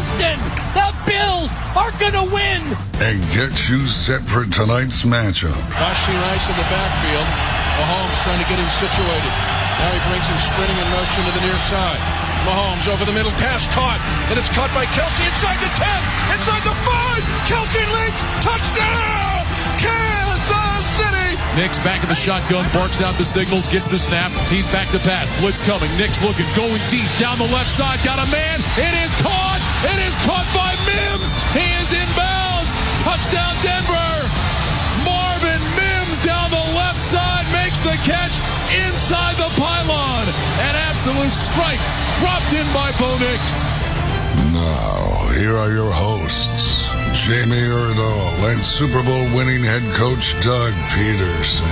Houston, the Bills are going to win. And get you set for tonight's matchup. Rashee Rice in the backfield. Mahomes trying to get him situated. Now he brings him sprinting in motion to the near side. Mahomes over the middle, pass caught, and it's caught by Kelce inside the 10, inside the 5. Kelce leaps, touchdown, Kansas City. Nick's back in the shotgun, barks out the signals, gets the snap. He's back to pass. Blitz coming. Nick's looking, going deep down the left side. Got a man. It is caught. It is caught by Mims. He is inbounds. Touchdown, Denver. Marvin Mims down the left side makes the catch inside the pylon. An absolute strike dropped in by Bo Nix. Now, here are your hosts, Jamie Erdahl and Super Bowl winning head coach Doug Peterson.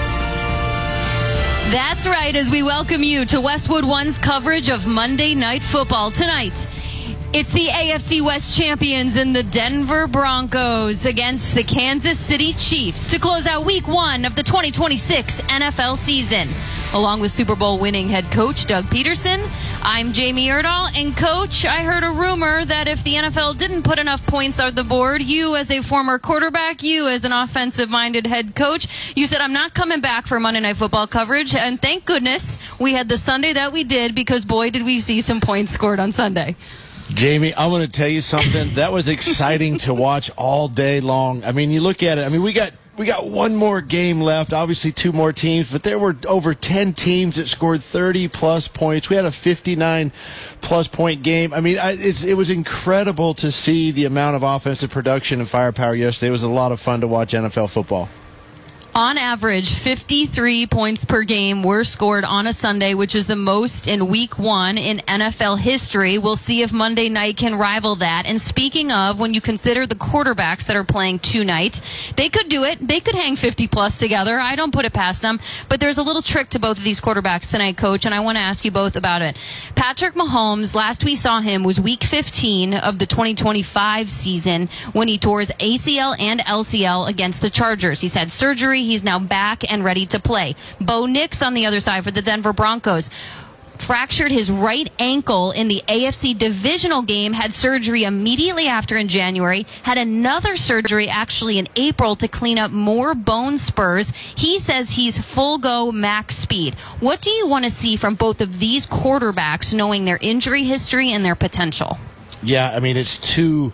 That's right, as we welcome you to Westwood One's coverage of Monday Night Football tonight. It's the AFC West champions in the Denver Broncos against the Kansas City Chiefs to close out Week 1 of the 2026 NFL season. Along with Super Bowl winning head coach Doug Peterson, I'm Jamie Erdahl. And Coach, I heard a rumor that if the NFL didn't put enough points on the board, you as a former quarterback, you as an offensive-minded head coach, you said, I'm not coming back for Monday Night Football coverage. And thank goodness we had the Sunday that we did, because boy, did we see some points scored on Sunday. Jamie, I want to tell you something. That was exciting to watch all day long. I mean, you look at it. I mean, we got one more game left, obviously 2 more teams, but there were over 10 teams that scored 30-plus points. We had a 59-plus point game. I mean, it was incredible to see the amount of offensive production and firepower yesterday. It was a lot of fun to watch NFL football. On average, 53 points per game were scored on a Sunday, which is the most in Week 1 in NFL history. We'll see if Monday night can rival that. And speaking of, when you consider the quarterbacks that are playing tonight, they could do it. They could hang 50-plus together. I don't put it past them. But there's a little trick to both of these quarterbacks tonight, Coach, and I want to ask you both about it. Patrick Mahomes, last we saw him was Week 15 of the 2025 season when he tore his ACL and LCL against the Chargers. He's had surgery. He's now back and ready to play. Bo Nix on the other side for the Denver Broncos fractured his right ankle in the AFC divisional game, had surgery immediately after in January, had another surgery actually in April to clean up more bone spurs. He says he's full go max speed. What do you want to see from both of these quarterbacks, knowing their injury history and their potential? Yeah, I mean, it's two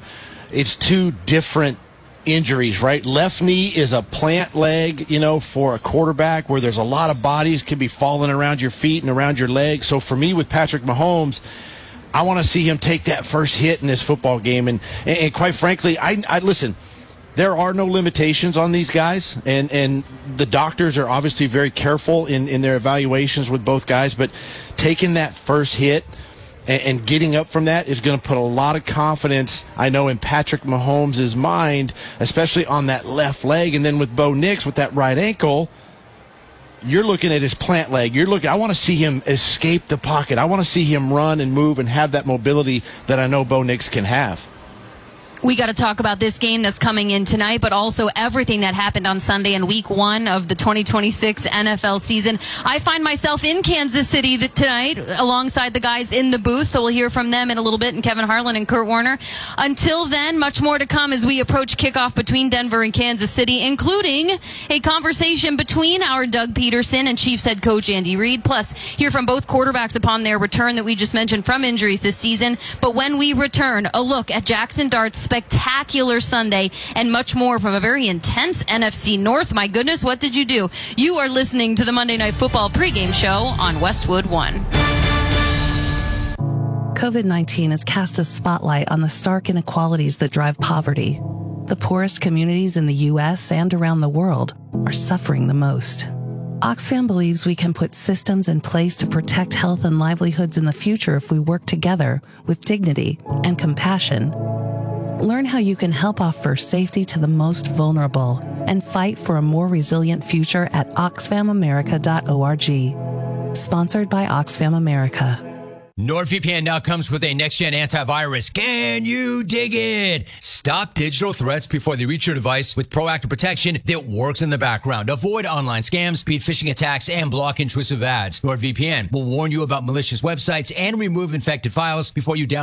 different injuries, right? Left knee is a plant leg, for a quarterback, where there's a lot of bodies can be falling around your feet and around your legs. So for me, with Patrick Mahomes, I want to see him take that first hit in this football game. And quite frankly, I listen, there are no limitations on these guys, and the doctors are obviously very careful in their evaluations with both guys, but taking that first hit and getting up from that is going to put a lot of confidence, I know, in Patrick Mahomes' mind, especially on that left leg. And then with Bo Nix, with that right ankle, you're looking at his plant leg. I want to see him escape the pocket. I want to see him run and move and have that mobility that I know Bo Nix can have. We got to talk about this game that's coming in tonight, but also everything that happened on Sunday in Week 1 of the 2026 NFL season. I find myself in Kansas City tonight alongside the guys in the booth, so we'll hear from them in a little bit, and Kevin Harlan and Kurt Warner. Until then, much more to come as we approach kickoff between Denver and Kansas City, including a conversation between our Doug Peterson and Chiefs head coach Andy Reid, plus hear from both quarterbacks upon their return that we just mentioned from injuries this season. But when we return, a look at Jackson Dart's spectacular Sunday and much more from a very intense NFC North. My goodness, what did you do? You are listening to the Monday Night Football pregame show on Westwood One. COVID-19 has cast a spotlight on the stark inequalities that drive poverty. The poorest communities in the U.S. and around the world are suffering the most. Oxfam believes we can put systems in place to protect health and livelihoods in the future if we work together with dignity and compassion. Learn how you can help offer safety to the most vulnerable and fight for a more resilient future at oxfamamerica.org. Sponsored by Oxfam America. NordVPN now comes with a next-gen antivirus. Can you dig it? Stop digital threats before they reach your device with proactive protection that works in the background. Avoid online scams, beat phishing attacks, and block intrusive ads. NordVPN will warn you about malicious websites and remove infected files before you download